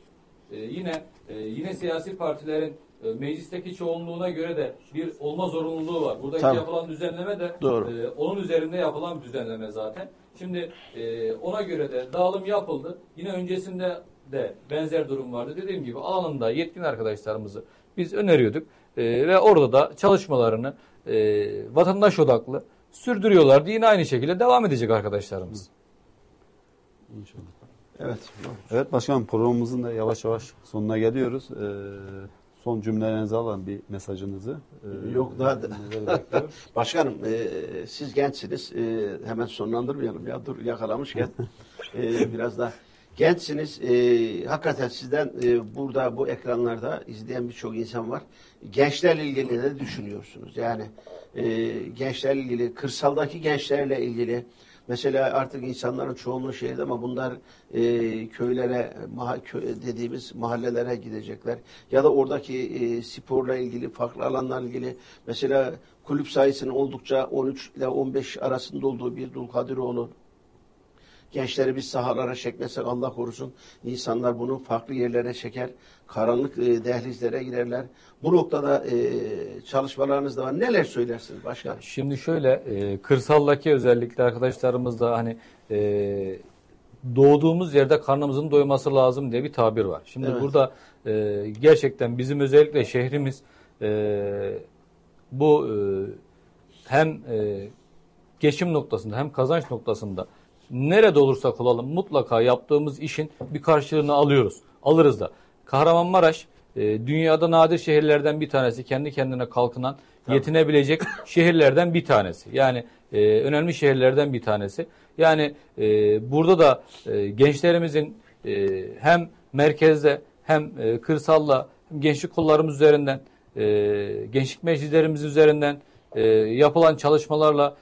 Yine siyasi partilerin meclisteki çoğunluğuna göre de bir olma zorunluluğu var. Buradaki Tabii. yapılan düzenleme de Doğru. onun üzerinde yapılan bir düzenleme zaten. Şimdi ona göre de dağılım yapıldı. Yine öncesinde de benzer durum vardı. Dediğim gibi alanında yetkin arkadaşlarımızı biz öneriyorduk. Ve orada da çalışmalarını vatandaş odaklı sürdürüyorlardı. Yine aynı şekilde devam edecek arkadaşlarımız. İnşallah. Evet. Evet başkanım, programımızın da yavaş yavaş sonuna geliyoruz. Son cümlelerinizi alalım, bir mesajınızı. Yok, daha neler bekliyor? Başkanım, siz gençsiniz. Hemen sonlandırmayalım ya. Dur, yakalamışken. Biraz da gençsiniz. Hakikaten sizden burada bu ekranlarda izleyen birçok insan var. Gençlerle ilgili ne düşünüyorsunuz? Yani gençlerle ilgili, kırsaldaki gençlerle ilgili. Mesela artık insanların çoğunluğu şehirde ama bunlar köylere, dediğimiz mahallelere gidecekler. Ya da oradaki sporla ilgili, farklı alanlarla ilgili. Mesela kulüp sayısının oldukça 13 ile 15 arasında olduğu bir Dulkadiroğlu. Gençleri biz sahalara çekmesek Allah korusun, insanlar bunu farklı yerlere çeker, karanlık dehlizlere girerler. Bu noktada çalışmalarınız da var. Neler söylersiniz başkanım? Şimdi şöyle kırsaldaki özellikle arkadaşlarımız da hani doğduğumuz yerde karnımızın doyması lazım diye bir tabir var. Şimdi Evet. burada gerçekten bizim özellikle şehrimiz bu hem geçim noktasında hem kazanç noktasında nerede olursak olalım mutlaka yaptığımız işin bir karşılığını alıyoruz. Alırız da. Kahramanmaraş dünyada nadir şehirlerden bir tanesi. Kendi kendine kalkınan, yetinebilecek şehirlerden bir tanesi. Yani önemli şehirlerden bir tanesi. Yani burada da gençlerimizin hem merkezde hem kırsalla hem gençlik kollarımız üzerinden, gençlik meclislerimiz üzerinden yapılan çalışmalarla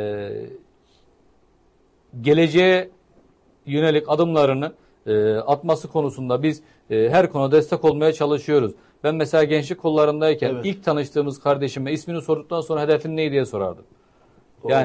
geleceğe yönelik adımlarını atması konusunda biz her konuda destek olmaya çalışıyoruz. Ben mesela gençlik kollarındayken Evet. ilk tanıştığımız kardeşime ismini sorduktan sonra hedefin ne diye sorardım. Yani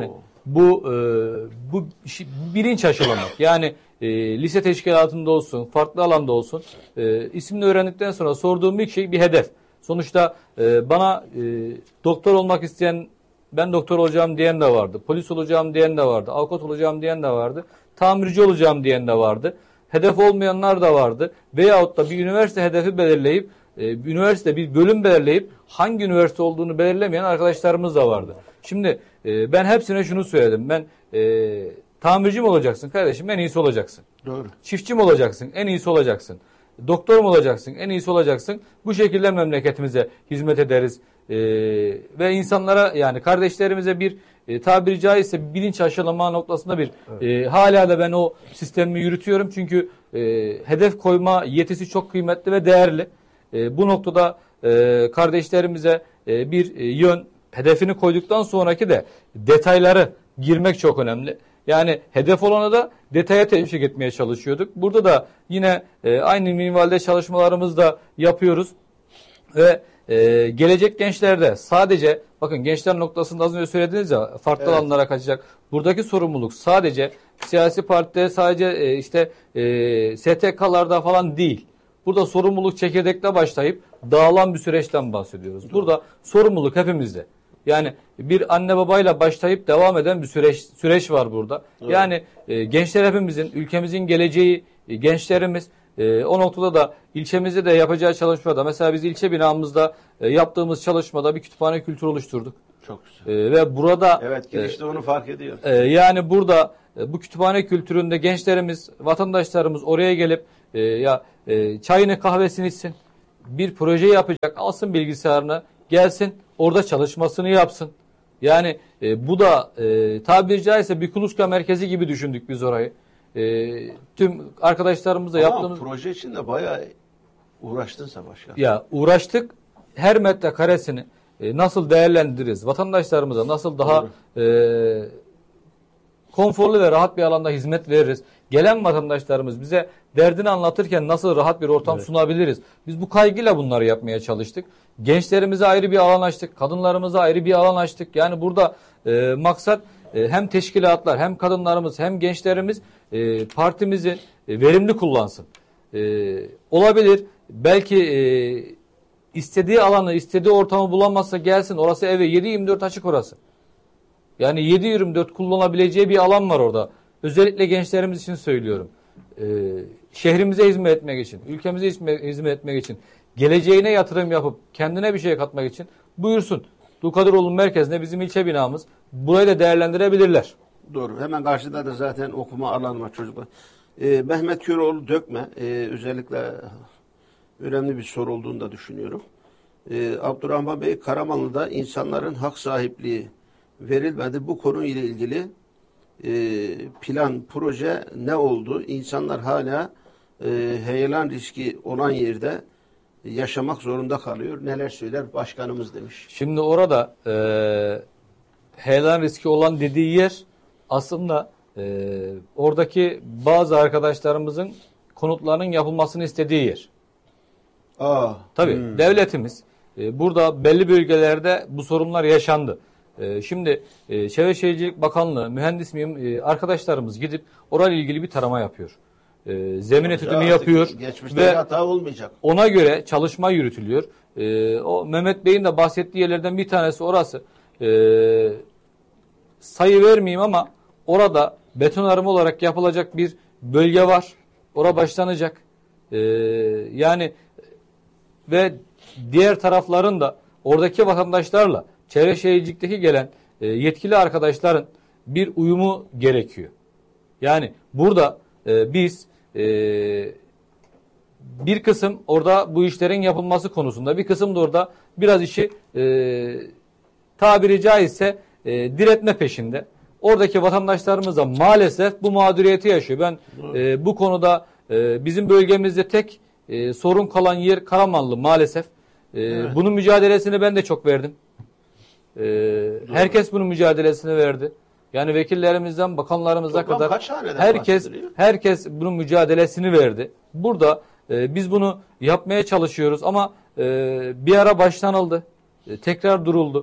bu bilinç aşılamak. Yani lise teşkilatında olsun, farklı alanda olsun, ismini öğrendikten sonra sorduğum ilk şey bir hedef. Sonuçta bana doktor olmak isteyen, ben doktor olacağım diyen de vardı. Polis olacağım diyen de vardı. Avukat olacağım diyen de vardı. Tamirci olacağım diyen de vardı. Hedef olmayanlar da vardı. Veyahut da bir üniversite hedefi belirleyip, üniversite bir bölüm belirleyip hangi üniversite olduğunu belirlemeyen arkadaşlarımız da vardı. Şimdi ben hepsine şunu söyledim. Ben tamirci mi olacaksın kardeşim? En iyisi olacaksın. Doğru. Çiftçi mi olacaksın? En iyisi olacaksın. Doktor mu olacaksın? En iyisi olacaksın. Bu şekilde memleketimize hizmet ederiz. Ve insanlara, yani kardeşlerimize bir tabiri caizse bilinç aşılama noktasında bir hala da ben o sistemi yürütüyorum. Çünkü hedef koyma yetisi çok kıymetli ve değerli. Bu noktada kardeşlerimize bir yön, hedefini koyduktan sonraki de detayları girmek çok önemli. Yani hedef olana da detaya teşvik etmeye çalışıyorduk. Burada da yine aynı minvalde çalışmalarımızı da yapıyoruz. Ve gelecek gençlerde sadece, bakın gençler noktasında az önce söylediniz ya, farklı alanlara kaçacak. Buradaki sorumluluk sadece siyasi partide, sadece STK'larda falan değil. Burada sorumluluk çekirdekle başlayıp dağılan bir süreçten bahsediyoruz. Burada sorumluluk hepimizde. Yani bir anne babayla başlayıp devam eden bir süreç var burada. Evet. Yani gençler hepimizin, ülkemizin geleceği gençlerimiz. O noktada da ilçemizde de yapacağı çalışmada, mesela biz ilçe binamızda yaptığımız çalışmada bir kütüphane kültürü oluşturduk. Çok güzel. Ve burada evet, girişte onu fark ediyor. Yani burada bu kütüphane kültüründe gençlerimiz, vatandaşlarımız oraya gelip çayını kahvesini içsin. Bir proje yapacak, alsın bilgisayarını, gelsin orada çalışmasını yapsın. Yani bu da tabiri caizse bir kuluçka merkezi gibi düşündük biz orayı. Tüm arkadaşlarımızla yaptığımız... proje için de bayağı uğraştın sen başkan. Ya uğraştık. Her metrekaresini nasıl değerlendiririz? Vatandaşlarımıza nasıl daha konforlu ve rahat bir alanda hizmet veririz? Gelen vatandaşlarımız bize derdini anlatırken nasıl rahat bir ortam sunabiliriz? Biz bu kaygıyla bunları yapmaya çalıştık. Gençlerimize ayrı bir alan açtık. Kadınlarımıza ayrı bir alan açtık. Yani burada maksat hem teşkilatlar, hem kadınlarımız, hem gençlerimiz partimizi verimli kullansın. Olabilir. Belki istediği alanı, istediği ortamı bulamazsa gelsin. Orası evi 7/24 açık orası. Yani 7/24 kullanabileceği bir alan var orada. Özellikle gençlerimiz için söylüyorum. Şehrimize hizmet etmek için, ülkemize hizmet etmek için, geleceğine yatırım yapıp kendine bir şey katmak için buyursun. Dulkadiroğlu merkezinde bizim ilçe binamız. Burayı da değerlendirebilirler. Doğru. Hemen karşıda da zaten okuma alanı var çocuklar. Mehmet Köroğlu Dökme özellikle önemli bir soru olduğunu da düşünüyorum. Abdurrahman Bey, Karamanlı'da insanların hak sahipliği verilmedi. Bu konuyla ilgili plan, proje ne oldu? İnsanlar hala heyelan riski olan yerde yaşamak zorunda kalıyor. Neler söyler başkanımız demiş. Şimdi orada heyelan riski olan dediği yer aslında oradaki bazı arkadaşlarımızın konutlarının yapılmasını istediği yer. Tabii devletimiz burada belli bölgelerde bu sorunlar yaşandı. Şimdi Çevre Şehircilik Bakanlığı, mühendis arkadaşlarımız gidip orayla ilgili bir tarama yapıyor. Zemin etüdünü yapıyor ve hata olmayacak. Ona göre çalışma yürütülüyor. O Mehmet Bey'in de bahsettiği yerlerden bir tanesi orası. Sayı vermeyeyim ama orada betonarme olarak yapılacak bir bölge var. Orada başlanacak. Yani ve diğer tarafların da oradaki vatandaşlarla Çevre Şehircilik'teki gelen yetkili arkadaşların bir uyumu gerekiyor. Yani burada biz bir kısım orada bu işlerin yapılması konusunda, bir kısım da orada biraz işi tabiri caizse diretme peşinde. Oradaki vatandaşlarımız da maalesef bu mağduriyeti yaşıyor. Ben bu konuda bizim bölgemizde tek sorun kalan yer Karamanlı maalesef. Bunun mücadelesini ben de çok verdim. Herkes bunun mücadelesini verdi. Yani vekillerimizden bakanlarımıza kadar herkes bunun mücadelesini verdi. Burada biz bunu yapmaya çalışıyoruz ama bir ara başlanıldı. Tekrar duruldu.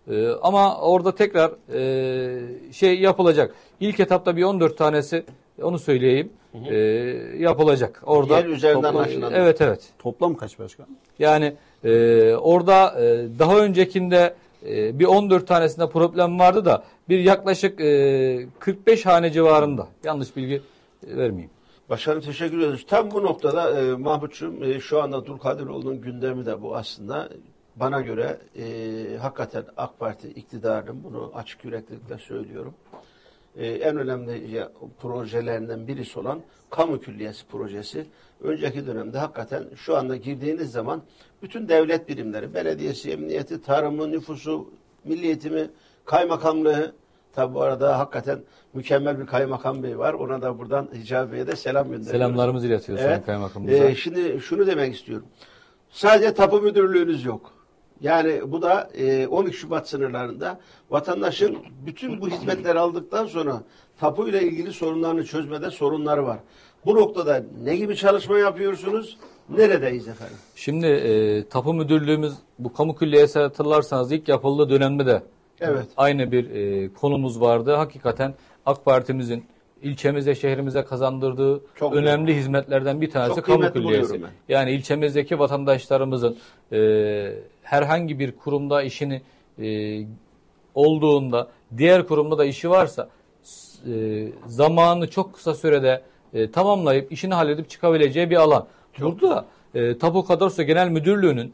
Ama orada tekrar şey yapılacak. İlk etapta bir 14 tanesi, onu söyleyeyim, yapılacak. Orada yer üzerinden aşılan. Evet. Toplam kaç başkan? Yani orada daha öncekinde bir 14 tanesinde problem vardı da bir yaklaşık 45 hane civarında. Yanlış bilgi vermeyeyim. Başkanım teşekkür ediyoruz. Tam bu noktada Mahmutçuğum, şu anda Dulkadiroğlu'nun gündemi de bu aslında. Bana göre hakikaten AK Parti iktidarının, bunu açık yüreklilikle söylüyorum, en önemli projelerinden birisi olan kamu külliyesi projesi. Önceki dönemde hakikaten şu anda girdiğiniz zaman bütün devlet birimleri, belediyesi, emniyeti, tarımı, nüfusu, milli eğitimi, kaymakamlığı, tabi bu arada hakikaten mükemmel bir kaymakam bey var. Ona da buradan Hicabi Bey'e de selam gönderiyoruz. Selamlarımızı iletiyoruz evet. kaymakamımıza. Şimdi şunu demek istiyorum. Sadece tapu müdürlüğünüz yok. Yani bu da 12 Şubat sınırlarında vatandaşın bütün bu hizmetleri aldıktan sonra tapu ile ilgili sorunlarını çözmede sorunları var. Bu noktada ne gibi çalışma yapıyorsunuz? Neredeyiz efendim? Şimdi tapu müdürlüğümüz, bu kamu külliyesi hatırlarsanız ilk yapıldığı dönemde de evet. aynı bir konumuz vardı. Hakikaten AK Parti'mizin ilçemize, şehrimize kazandırdığı çok önemli güzel. hizmetlerden bir tanesi çok kamu külliyesi. Ben. Yani ilçemizdeki vatandaşlarımızın herhangi bir kurumda işini olduğunda, diğer kurumda da işi varsa zamanını çok kısa sürede tamamlayıp işini halledip çıkabileceği bir alan. Çok burada Tapu Kadastro Genel Müdürlüğü'nün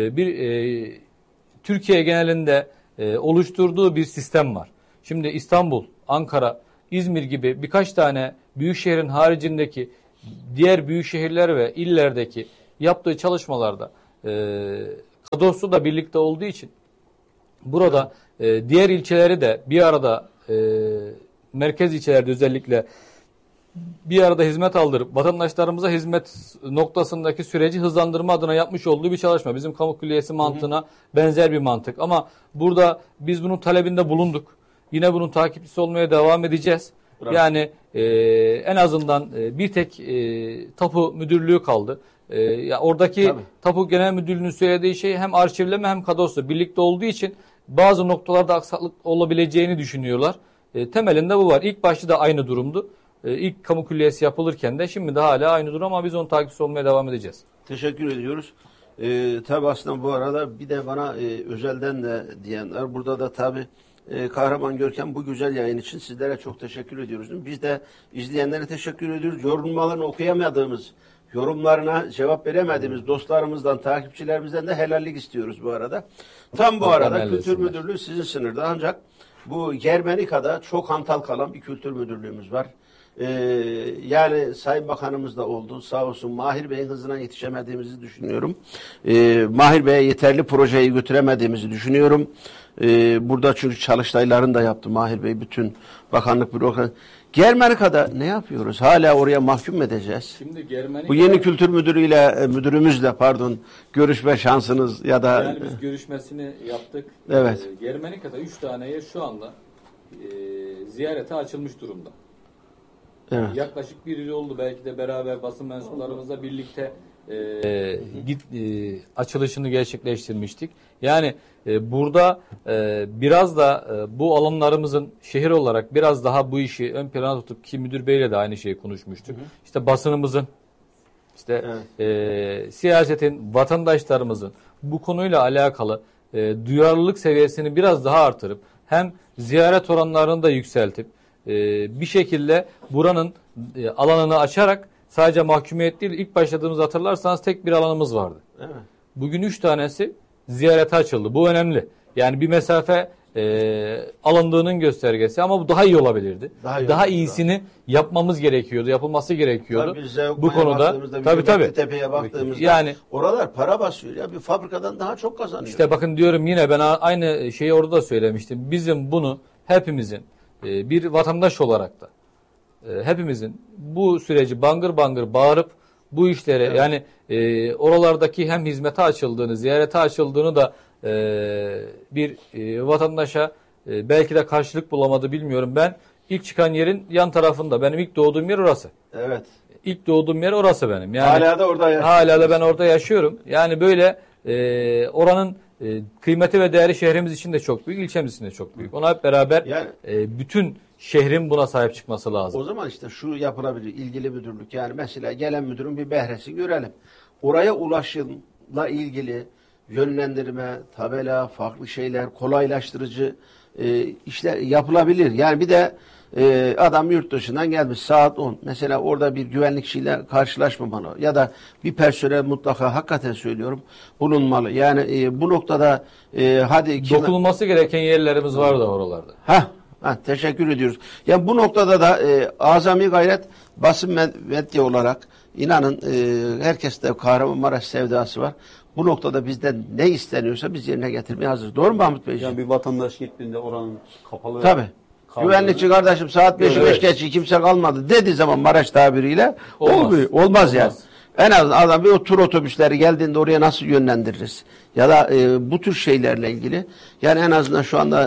Türkiye genelinde oluşturduğu bir sistem var. Şimdi İstanbul, Ankara, İzmir gibi birkaç tane büyük şehrin haricindeki diğer büyük şehirler ve illerdeki yaptığı çalışmalarda kadastro da birlikte olduğu için burada diğer ilçeleri de bir arada merkez ilçelerde özellikle bir arada hizmet aldırıp vatandaşlarımıza hizmet noktasındaki süreci hızlandırma adına yapmış olduğu bir çalışma. Bizim kamu külliyesi mantığına benzer bir mantık. Ama burada biz bunun talebinde bulunduk. Yine bunun takipçisi olmaya devam edeceğiz. Bravo. Yani en azından bir tek tapu müdürlüğü kaldı. Ya oradaki Tabii. Tapu Genel Müdürlüğü'nün söylediği şey hem arşivleme hem kadastro birlikte olduğu için bazı noktalarda aksaklık olabileceğini düşünüyorlar. Temelinde bu var. İlk başta da aynı durumdu. İlk kamu külliyesi yapılırken de şimdi de hala aynı durum ama biz onun takipçisi olmaya devam edeceğiz. Teşekkür ediyoruz. Tabi aslında bu arada bir de bana özelden de diyenler, burada da tabi Kahraman Görkem bu güzel yayın için sizlere çok teşekkür ediyoruz. Biz de izleyenlere teşekkür ediyoruz. Yorumlarını okuyamadığımız, yorumlarına cevap veremediğimiz dostlarımızdan, takipçilerimizden de helallik istiyoruz bu arada. Tam bu arada Kültür Müdürlüğü sizin sınırda, ancak bu Germenika'da çok hantal kalan bir kültür müdürlüğümüz var. Yani Sayın Bakanımız da oldu. Sağ olsun, Mahir Bey'in hızına yetişemediğimizi düşünüyorum. Mahir Bey'e yeterli projeyi götüremediğimizi düşünüyorum. Burada çünkü çalıştaylarını da yaptı Mahir Bey, bütün bakanlık bürokrasi. Germenika'da ne yapıyoruz? Hala oraya mahkum edeceğiz. Şimdi Germenika, bu yeni kültür müdürümüzle görüşme şansınız ya da... Yani biz görüşmesini yaptık. Evet. Germenika'da 3 tane yer şu anda ziyarete açılmış durumda. Evet. Yaklaşık bir yıl oldu, belki de beraber basın mensuplarımızla birlikte açılışını gerçekleştirmiştik. Yani burada biraz da bu alanlarımızın şehir olarak biraz daha bu işi ön plana tutup, ki müdür beyle de aynı şeyi konuşmuştuk. İşte basınımızın, işte siyasetin, vatandaşlarımızın bu konuyla alakalı duyarlılık seviyesini biraz daha artırıp hem ziyaret oranlarını da yükseltip bir şekilde buranın alanını açarak sadece mahkumiyet değil, ilk başladığımız hatırlarsanız tek bir alanımız vardı. Evet. Bugün 3 tanesi ziyarete açıldı. Bu önemli. Yani bir mesafe alındığının göstergesi ama bu daha iyi olabilirdi. Daha iyisini yapmamız gerekiyordu, yapılması gerekiyordu. Bu konuda tabii Tepeye baktığımızda yani oralar para basıyor ya, bir fabrikadan daha çok kazanıyor. İşte bakın diyorum, yine ben aynı şeyi orada da söylemiştim. Bizim bunu hepimizin bir vatandaş olarak da hepimizin bu süreci bangır bangır bağırıp bu işlere yani oralardaki hem hizmete açıldığını, ziyarete açıldığını da bir vatandaşa belki de karşılık bulamadı, bilmiyorum. Ben ilk çıkan yerin yan tarafında, benim ilk doğduğum yer orası. Evet. İlk doğduğum yer orası benim. Yani hala da orada yaşıyorum. Hala da ben orada yaşıyorum. Yani böyle oranın kıymeti ve değeri şehrimiz için de çok büyük, ilçemiz için de çok büyük. Ona hep beraber Yani, bütün şehrin buna sahip çıkması lazım. o zaman işte şu yapılabilir, ilgili müdürlük. Yani mesela gelen müdürün bir behresi görelim. Oraya ulaşımla ilgili yönlendirme, tabela, farklı şeyler, kolaylaştırıcı işler yapılabilir. Yani bir de adam yurt dışından gelmiş saat 10. Mesela orada bir güvenlikçiyle karşılaşmamalı. Ya da bir personel mutlaka, hakikaten söylüyorum, bulunmalı. Yani bu noktada hadi Dokunulması gereken yerlerimiz var da oralarda. Teşekkür ediyoruz. Yani bu noktada da azami gayret, basın medya olarak inanın herkeste Kahramanmaraş sevdası var. Bu noktada bizden ne isteniyorsa biz yerine getirmeye hazırız. Doğru mu Mahmut Beyciğim? Yani bir vatandaş gittiğinde oranın kapalı. Tabii. Güvenlikçi kardeşim saat 5'i 5 geçi kimse kalmadı dediği zaman Maraş tabiriyle olmaz yani. En azından adam bir o tur otobüsleri geldiğinde oraya nasıl yönlendiririz? Ya da bu tür şeylerle ilgili. Yani en azından şu anda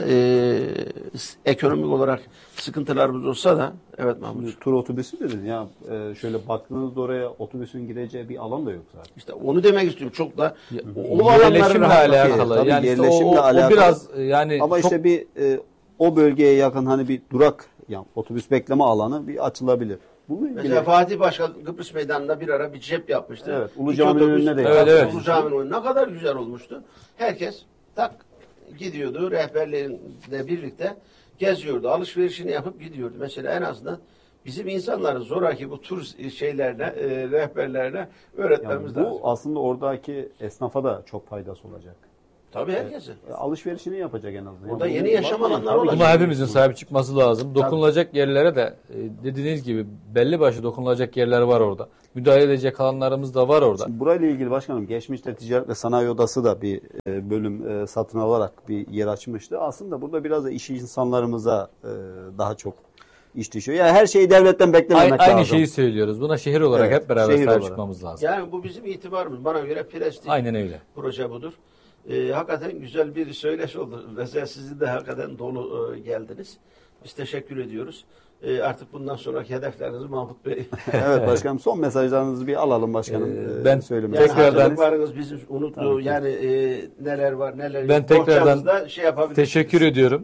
ekonomik olarak sıkıntılarımız olsa da, evet Mahmut. Tur otobüsü dedin ya, şöyle baktığınızda oraya otobüsün gideceği bir alan da yok zaten. İşte onu demek istiyorum. Çok da o yerleşimle alakalı. Tabii Yani yerleşimle işte alakalı. o biraz yani ama çok... işte bir o bölgeye yakın hani bir durak, yani otobüs bekleme alanı bir açılabilir. Bununla ilgili. Mesela Fatih Başkan Kıbrıs Meydanı'nda bir ara bir cep yapmıştı. Evet, Ulu Cami'nin önünde de yaptı. Evet. Ulu Cami'nin önünde ne kadar güzel olmuştu. Herkes gidiyordu, rehberlerinle birlikte geziyordu, alışverişini yapıp gidiyordu. Mesela en azından bizim insanları zoraki bu tur şeylerine, rehberlerine öğretmemiz yani bu lazım. aslında oradaki esnafa da çok faydası olacak. Tabii herkese. Alışverişini yapacak en azından. Orada yeni yaşam alanları olacak. Buna hepimizin sahip çıkması lazım. Dokunulacak yerlere de dediğiniz gibi belli başlı dokunulacak yerler var orada. Müdahale edecek alanlarımız da var orada. Burayla ilgili başkanım, geçmişte Ticaret ve Sanayi Odası da bir bölüm satın alarak bir yer açmıştı. Aslında burada biraz da iş insanlarımıza daha çok iş düşüyor. Yani her şeyi devletten beklememek lazım. Aynı şeyi söylüyoruz. Buna şehir olarak Evet, hep beraber şehir sahip olarak çıkmamız lazım. Yani bu bizim itibarımız. Bana göre prestij. Aynen öyle. Proje budur. Hakikaten güzel bir söyleş oldu. Mesela sizin de hakikaten dolu geldiniz. Biz teşekkür ediyoruz. Artık bundan sonraki hedefleriniz Mahmut Bey. Evet başkanım, son mesajlarınızı bir alalım başkanım. Ben söylemek Yani tekrardan hazırlıklarınız bizim unuttuğu yani neler var neler ben yok. tekrardan Da teşekkür ediyorum.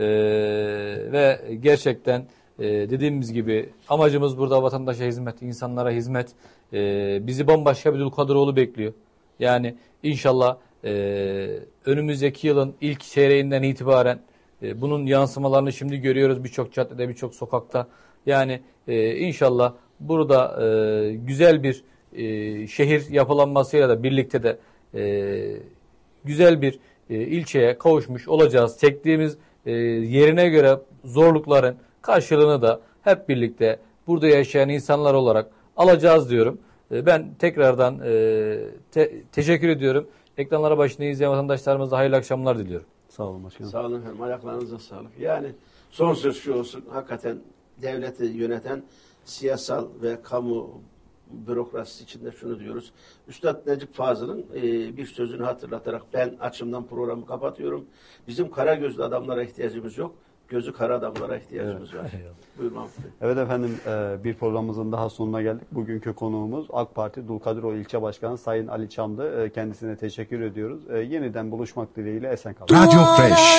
Ve gerçekten dediğimiz gibi amacımız burada vatandaşa hizmet, insanlara hizmet. Bizi bambaşka bir Dulkadiroğlu bekliyor. Yani inşallah önümüzdeki yılın ilk çeyreğinden itibaren bunun yansımalarını şimdi görüyoruz birçok caddede, birçok sokakta. Yani inşallah burada güzel bir şehir yapılanmasıyla da birlikte de güzel bir ilçeye kavuşmuş olacağız. Çektiğimiz yerine göre zorlukların karşılığını da hep birlikte burada yaşayan insanlar olarak alacağız diyorum. Ben tekrardan teşekkür ediyorum. Ekranlara başında izleyen vatandaşlarımıza hayırlı akşamlar diliyorum. Sağ olun başkanım. Sağ olun efendim. Ayaklarınıza sağlık. Yani son söz şu olsun. Hakikaten devleti yöneten siyasal ve kamu bürokrasisi içinde şunu diyoruz. Üstad Necip Fazıl'ın bir sözünü hatırlatarak ben açımdan programı kapatıyorum. Bizim kara gözlü adamlara ihtiyacımız yok. Gözü kara adamlara ihtiyacımız var. Buyurun Mahmut Bey. Evet efendim, bir programımızın daha sonuna geldik. Bugünkü konuğumuz AK Parti Dulkadiroğlu İlçe Başkanı Sayın Ali Çam'dı. Kendisine teşekkür ediyoruz. Yeniden buluşmak dileğiyle esen kalın. Radio Fresh.